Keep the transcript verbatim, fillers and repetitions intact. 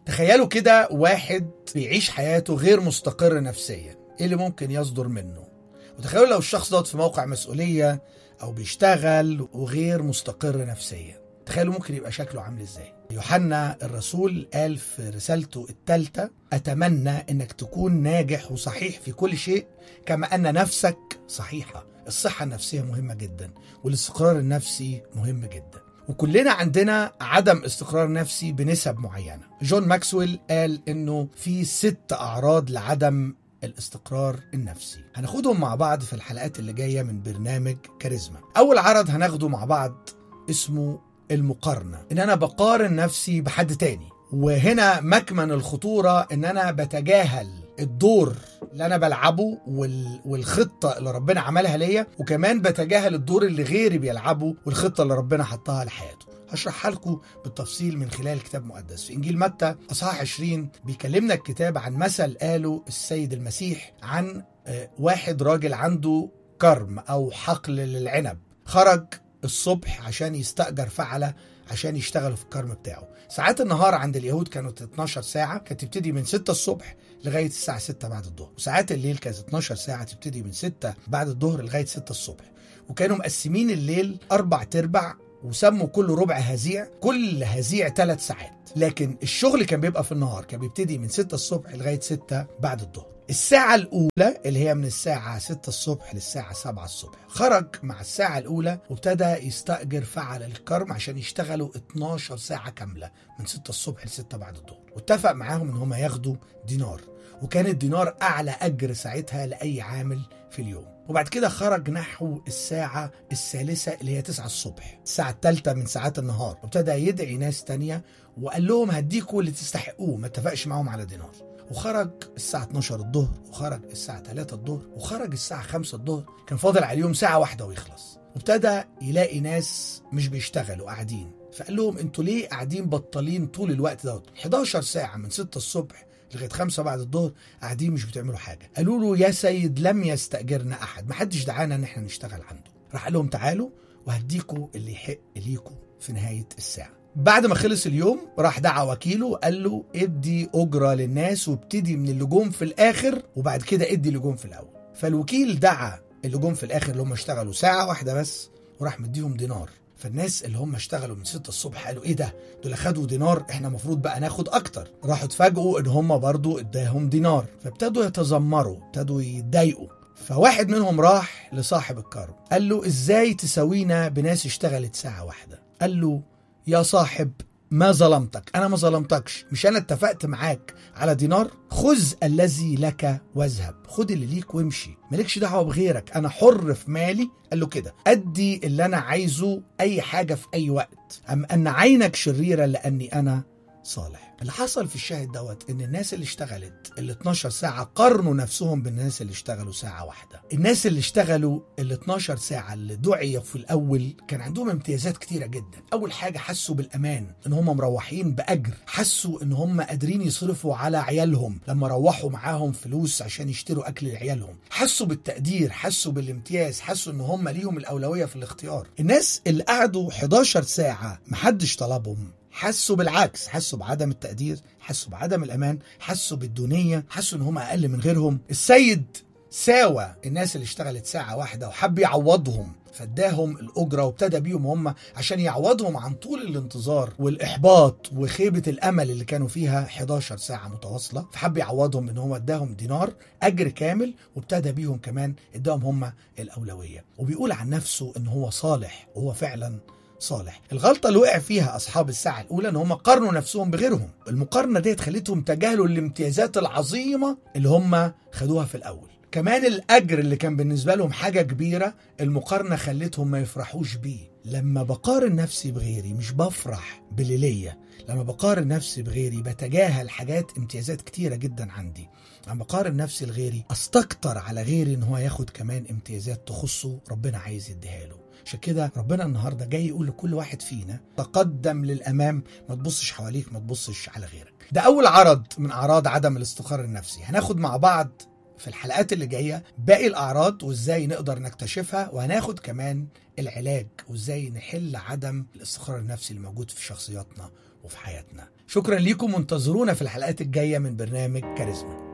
تخيلوا كده واحد بيعيش حياته غير مستقر نفسيا، ايه اللي ممكن يصدر منه؟ وتخيلوا لو الشخص ده في موقع مسؤولية او بيشتغل وغير مستقر نفسيا، تخيلوا ممكن يبقى شكله عامل ازاي. يوحنا الرسول قال في رسالته الثالثة: أتمنى أنك تكون ناجح وصحيح في كل شيء كما أن نفسك صحيحة. الصحة النفسية مهمة جدا، والاستقرار النفسي مهم جدا، وكلنا عندنا عدم استقرار نفسي بنسب معينة. جون ماكسويل قال إنه في ست أعراض لعدم الاستقرار النفسي، هناخدهم مع بعض في الحلقات اللي جاية من برنامج كاريزما. أول عرض هناخده مع بعض اسمه المقارنة، إن أنا بقارن نفسي بحد تاني، وهنا مكمن الخطورة إن أنا بتجاهل الدور اللي أنا بلعبه والخطة اللي ربنا عملها ليا، وكمان بتجاهل الدور اللي غيري بيلعبه والخطة اللي ربنا حطها لحياته. هشرحها لكم بالتفصيل من خلال كتاب مقدس. في إنجيل متى أصحاح عشرين بيكلمنا الكتاب عن مثل قاله السيد المسيح عن واحد راجل عنده كرم أو حقل للعنب، خرج الصبح عشان يستأجر فعلة عشان يشتغلوا في الكرم بتاعه. ساعات النهار عند اليهود كانت اتناشر ساعة، كانت تبتدي من ستة الصبح لغاية الساعة ستة بعد الظهر، وساعات الليل كانت اتناشر ساعة تبتدي من ستة بعد الظهر لغاية ستة الصبح. وكانوا مقسمين الليل أربع تربع وسموا كل ربع هزيع، كل هزيع ثلاث ساعات، لكن الشغل كان بيبقى في النهار، كان بيبتدي من ستة الصبح لغاية ستة بعد الظهر. الساعة الأولى اللي هي من الساعة ستة الصبح للساعة سبعة الصبح، خرج مع الساعة الأولى وابتدى يستأجر فعل الكرم عشان يشتغلوا اتناشر ساعة كاملة من ستة الصبح لستة بعد الظهر، واتفق معاهم ان هم ياخدوا دينار، وكان الدينار أعلى أجر ساعتها لأي عامل في اليوم. وبعد كده خرج نحو الساعة الثالثة اللي هي تسعة الصبح، الساعة الثالثة من ساعات النهار، وابتدى يدعي ناس تانية وقال لهم هديكوا اللي تستحقوه، ما اتفقش معهم على دينار. وخرج الساعة اتناشر الظهر، وخرج الساعة ثلاثة الظهر، وخرج الساعة خمسة الظهر، كان فاضل عليهم ساعة واحدة ويخلص. وابتدى يلاقي ناس مش بيشتغلوا قاعدين، فقال لهم انتوا ليه قاعدين بطلين طول الوقت دوت؟ حداشر ساعة من ستة الصبح لغاية خمسة بعد الظهر قاعدين مش بتعملوا حاجة. قالوا له يا سيد لم يستأجرنا أحد، محدش دعانا ان احنا نشتغل عنده. راح قال لهم تعالوا وهديكوا اللي يحق ليكوا في نهاية الساعة. بعد ما خلص اليوم راح دعا وكيله وقال له ادي أجرة للناس وابتدي من اللجوم في الآخر، وبعد كده ادي اللجوم في الأول. فالوكيل دعا اللجوم في الآخر اللي هم اشتغلوا ساعة واحدة بس، وراح مديهم دينار. فالناس اللي هم اشتغلوا من ستة الصبح قالوا ايه ده، دول خدوا دينار، احنا مفروض بقى ناخد اكتر. راحوا اتفاجئوا ان هم برضو اداهم دينار، فابتدوا يتذمروا، ابتدوا يتضايقوا. فواحد منهم راح لصاحب الكرم قال له ازاي تساوينا بناس اشتغلت ساعة واحدة؟ قال له يا صاحب ما ظلمتك، أنا ما ظلمتكش، مش أنا اتفقت معاك على دينار؟ خذ الذي لك واذهب، خد اللي ليك وامشي، مالكش دعوة بغيرك، أنا حر في مالي. قال له كده أدي اللي أنا عايزه أي حاجة في أي وقت، أم أن عينك شريرة لأني أنا صالح. اللي حصل في الشاهد دوت ان الناس اللي اشتغلت ال اتناشر ساعة قارنوا نفسهم بالناس اللي اشتغلوا ساعة واحدة. الناس اللي اشتغلوا ال اتناشر ساعة اللي دعي في الاول كان عندهم امتيازات كتيرة جدا. اول حاجة حسوا بالامان، ان هم مروحين باجر، حسوا ان هم قادرين يصرفوا على عيالهم لما روحوا معاهم فلوس عشان يشتروا اكل لعيالهم، حسوا بالتقدير، حسوا بالامتياز، حسوا ان هم ليهم الاولوية في الاختيار. الناس اللي قعدوا حداشر ساعة محدش طلبهم حسوا بالعكس، حسوا بعدم التقدير، حسوا بعدم الأمان، حسوا بالدونية، حسوا ان هم أقل من غيرهم. السيد ساوى الناس اللي اشتغلت ساعة واحدة وحب يعوضهم، فاداهم الأجرة وابتدى بيهم هم عشان يعوضهم عن طول الانتظار والإحباط وخيبة الأمل اللي كانوا فيها حداشر ساعة متواصلة. فحب يعوضهم ان هو اداهم دينار أجر كامل، وابتدى بيهم كمان اداهم هم الأولوية. وبيقول عن نفسه ان هو صالح، وهو فعلا صالح. الغلطة اللي وقع فيها أصحاب الساعة الأولى إن هم قارنوا نفسهم بغيرهم. المقارنة دي خلتهم تجاهلوا الامتيازات العظيمة اللي هم خدوها في الأول. كمان الأجر اللي كان بالنسبة لهم حاجة كبيرة، المقارنة خلتهم ما يفرحوش بيه. لما بقارن نفسي بغيري مش بفرح بالليلية، لما بقارن نفسي بغيري بتجاهل حاجات امتيازات كتيرة جدا عندي. لما بقارن نفسي لغيري أستكتر على غيري إن هو ياخد كمان امتيازات تخصه ربنا عايز يديها له. عشان كده ربنا النهاردة جاي يقول لكل واحد فينا تقدم للأمام، ما تبصش حواليك، ما تبصش على غيرك. ده أول عرض من أعراض عدم الاستقرار النفسي. هناخد مع بعض في الحلقات اللي جاية باقي الأعراض وإزاي نقدر نكتشفها، وهناخد كمان العلاج وإزاي نحل عدم الاستقرار النفسي الموجود في شخصياتنا وفي حياتنا. شكرا ليكم، وانتظرونا في الحلقات الجاية من برنامج كاريزما.